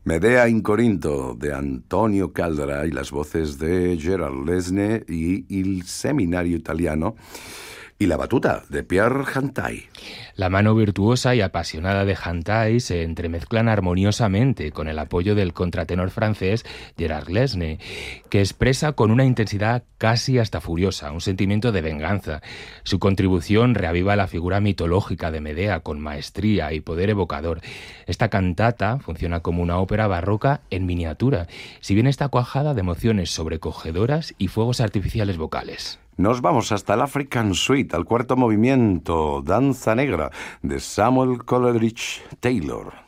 Medea in Corinto, de Antonio Caldara, y las voces de Gerard Lesne y Il Seminario Italiano, y la batuta de Pierre Hantai. La mano virtuosa y apasionada de Hantai se entremezclan armoniosamente con el apoyo del contratenor francés Gerard Lesne, que expresa con una intensidad casi hasta furiosa un sentimiento de venganza. Su contribución reaviva la figura mitológica de Medea con maestría y poder evocador. Esta cantata funciona como una ópera barroca en miniatura, si bien está cuajada de emociones sobrecogedoras y fuegos artificiales vocales. Nos vamos hasta el African Suite, al cuarto movimiento, Danza Negra, de Samuel Coleridge Taylor.